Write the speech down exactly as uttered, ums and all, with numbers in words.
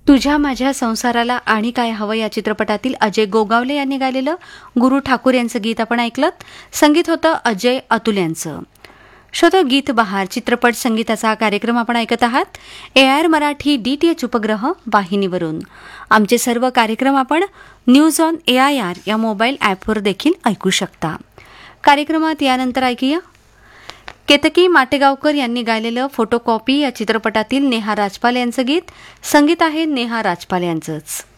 तुझ्या माझ्या संसाराला आणि काय हवं या चित्रपटातील अजय गोगावले यांनी गायलेलं गुरु ठाकूर यांचं गीत आपण ऐकलं. संगीत होतं अजय अतुल यांचं. श्रोतो, गीत बहार चित्रपट संगीताचा कार्यक्रम आपण ऐकत आहात ए आर मराठी डीटीएच उपग्रह वाहिनीवरून. आमचे सर्व कार्यक्रम आपण news on A I R या मोबाईल ॲपवर देखील ऐकू शकता. कार्यक्रमात यानंतर ऐकूया केतकी माटेगावकर यांनी गायलेलं फोटोकॉपी या चित्रपटातील नेहा राजपाल यांचं गीत. संगीत आहे नेहा राजपाल यांचंच.